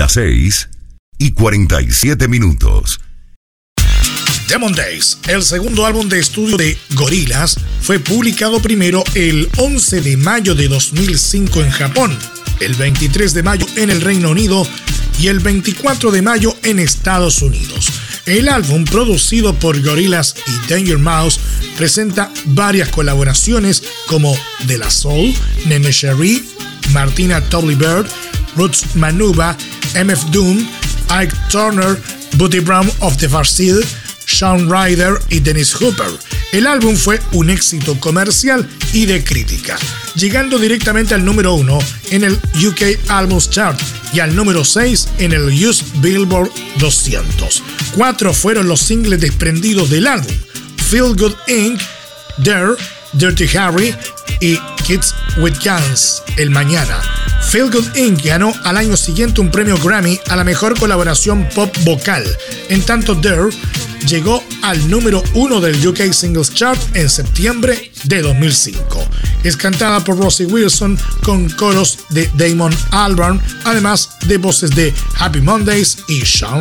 Las 6:47. Demon Days, el segundo álbum de estudio de Gorillaz, fue publicado primero el 11 de mayo de 2005 en Japón, el 23 de mayo en el Reino Unido y el 24 de mayo en Estados Unidos. El álbum, producido por Gorillaz y Danger Mouse, presenta varias colaboraciones como De La Soul, Nene Cherry, Martina Topley Bird, Roots Manuba, MF Doom, Ike Turner, Booty Brown of the Farseed, Shawn Ryder y Dennis Hooper. El álbum fue un éxito comercial y de crítica, llegando directamente al número 1 en el UK Albums Chart y al número 6 en el US Billboard 200. 4 fueron los singles desprendidos del álbum: Feel Good Inc., Dare, Dirty Harry y Kids with Guns, El Mañana. Feel Good Inc. ganó al año siguiente un premio Grammy a la mejor colaboración pop vocal. En tanto, Dare llegó al número 1 del UK Singles Chart en septiembre de 2005. Es cantada por Rosie Wilson con coros de Damon Albarn, además de voces de Happy Mondays y Shawn